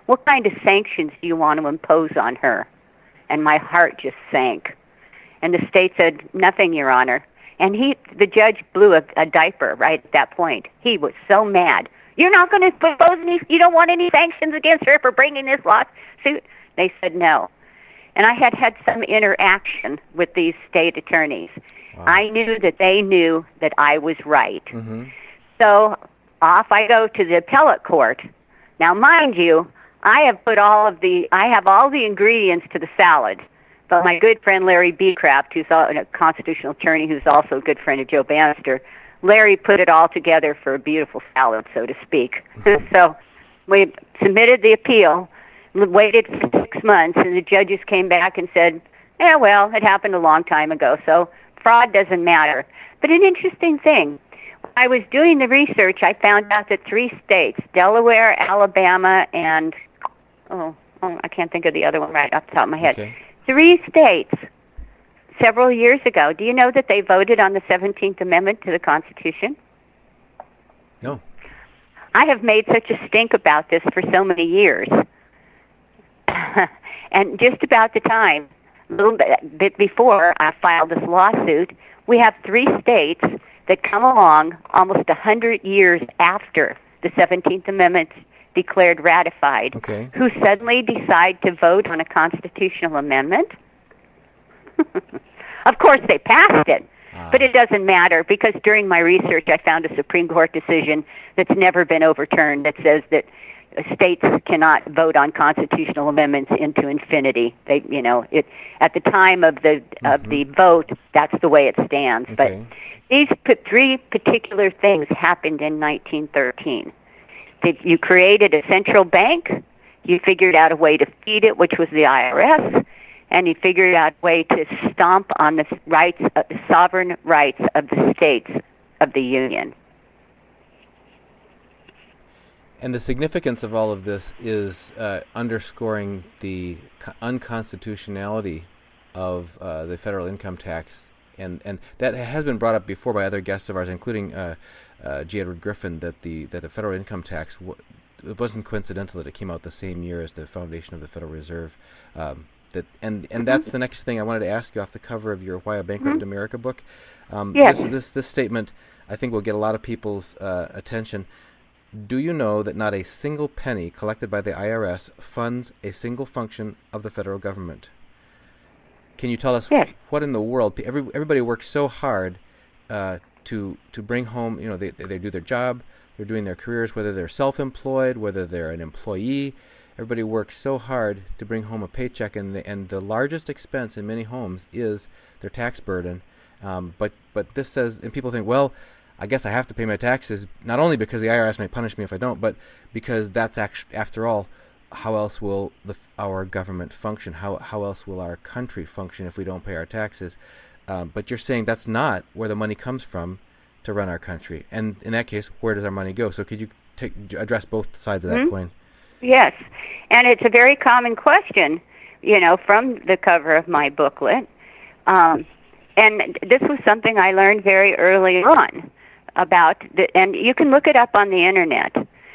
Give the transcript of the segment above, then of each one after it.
What kind of sanctions do you want to impose on her? And my heart just sank. And the state said, nothing, Your Honor. And the judge blew a diaper right at that point. He was so mad. You're not going to propose you don't want any sanctions against her for bringing this lawsuit? They said no. And I had some interaction with these state attorneys. Wow. I knew that they knew that I was right. Mm-hmm. So off I go to the appellate court. Now, mind you, I have all the ingredients to the salad. But my good friend Larry Becraft, who's a constitutional attorney who's also a good friend of Joe Bannister, Larry put it all together for a beautiful salad, so to speak. So we submitted the appeal, waited for 6 months, and the judges came back and said, well, it happened a long time ago, so fraud doesn't matter. But an interesting thing, when I was doing the research, I found out that 3 states, Delaware, Alabama, and, I can't think of the other one right off the top of my head. Okay. 3 states, several years ago, do you know that they voted on the 17th Amendment to the Constitution? No. I have made such a stink about this for so many years. And just about the time, a little bit before I filed this lawsuit, we have 3 states that come along almost 100 years after the 17th Amendment declared ratified, okay, who suddenly decide to vote on a constitutional amendment. Of course, they passed it, but it doesn't matter because during my research, I found a Supreme Court decision that's never been overturned that says that states cannot vote on constitutional amendments into infinity. They, at the time of the vote, that's the way it stands. Okay. But these 3 particular things happened in 1913. You created a central bank, you figured out a way to feed it, which was the IRS, and you figured out a way to stomp on the sovereign rights of the states of the Union. And the significance of all of this is underscoring the unconstitutionality of the federal income tax. And that has been brought up before by other guests of ours, including G. Edward Griffin, that the federal income tax it wasn't coincidental that it came out the same year as the foundation of the Federal Reserve. That's the next thing I wanted to ask you off the cover of your Why a Bankrupt America book. Yes. This statement, I think, will get a lot of people's attention. Do you know that not a single penny collected by the IRS funds a single function of the federal government? Can you tell us what in the world? Everybody works so hard to bring home. They do their job. They're doing their careers, whether they're self-employed, whether they're an employee. Everybody works so hard to bring home a paycheck, and the largest expense in many homes is their tax burden. But this says, and people think, well, I guess I have to pay my taxes, not only because the IRS may punish me if I don't, but because that's after all, how else will our government function? How else will our country function if we don't pay our taxes? But you're saying that's not where the money comes from to run our country. And in that case, where does our money go? So could you address both sides of that coin? Yes. And it's a very common question, from the cover of my booklet. And this was something I learned very early on about, and you can look it up on the Internet.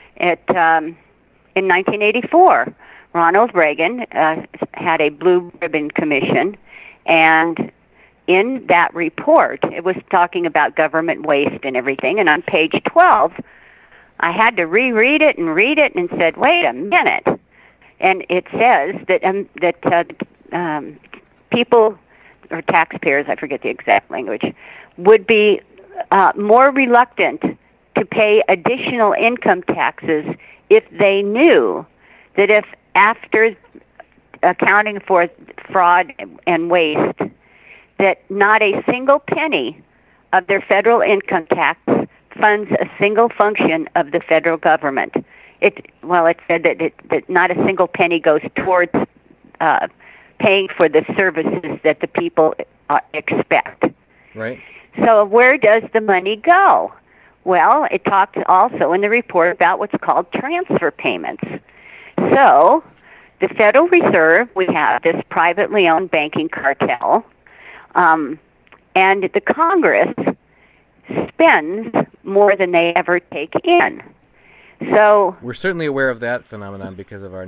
In 1984, Ronald Reagan had a Blue Ribbon Commission, and in that report, it was talking about government waste and everything, and on page 12, I had to reread it and read it and said, wait a minute. And it says that people, or taxpayers, I forget the exact language, would be more reluctant to pay additional income taxes if they knew that if after accounting for fraud and waste, that not a single penny of their federal income tax funds a single function of the federal government. It said that not a single penny goes towards paying for the services that the people expect. Right. So where does the money go? Well, it talks also in the report about what's called transfer payments. So the Federal Reserve, we have this privately owned banking cartel, and the Congress spends more than they ever take in. So we're certainly aware of that phenomenon because of our